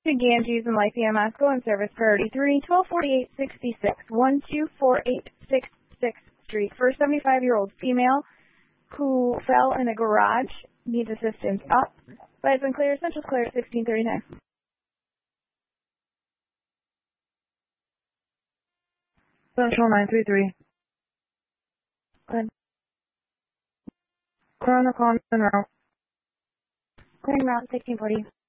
Ganges and Life EMS, go in service priority 3, 124866, 124866 Street. For a 75-year-old female who fell in a garage, needs assistance. Up. Lights and clear, Central Clear, 1639. Central 933. Good. Clear on the common route. Clearing route 1640.